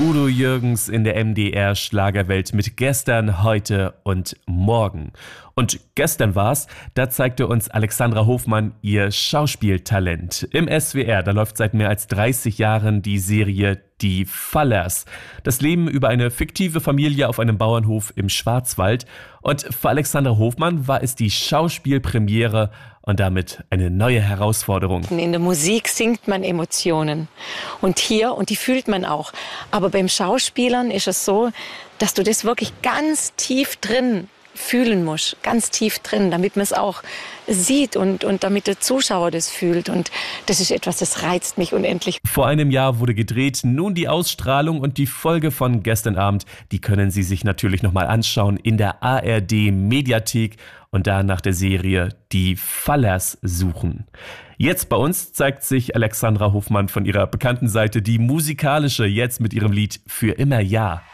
Udo Jürgens in der MDR-Schlagerwelt mit Gestern, Heute und Morgen. Und gestern war's, da zeigte uns Alexandra Hofmann ihr Schauspieltalent. Im SWR, da läuft seit mehr als 30 Jahren die Serie Die Fallers. Das Leben über eine fiktive Familie auf einem Bauernhof im Schwarzwald. Und für Alexandra Hofmann war es die Schauspielpremiere und damit eine neue Herausforderung. In der Musik singt man Emotionen und die fühlt man auch. Aber beim Schauspielern ist es so, dass du das wirklich ganz tief drin fühlen musst, ganz tief drin, damit man es auch sieht und damit der Zuschauer das fühlt. Und das ist etwas, das reizt mich unendlich. Vor einem Jahr wurde gedreht, nun die Ausstrahlung und die Folge von gestern Abend, die können Sie sich natürlich nochmal anschauen in der ARD-Mediathek und da nach der Serie Die Fallers suchen. Jetzt bei uns zeigt sich Alexandra Hofmann von ihrer bekannten Seite, die musikalische, jetzt mit ihrem Lied Für immer Ja.